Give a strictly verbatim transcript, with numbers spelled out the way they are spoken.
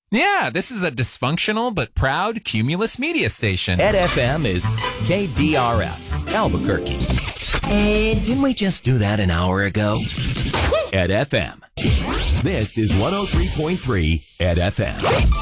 Yeah, this is a dysfunctional but proud Cumulus media station. Ed F M is K D R F, Albuquerque. Ed. Didn't we just do that an hour ago? Ed F M. This is one oh three point three Ed F M.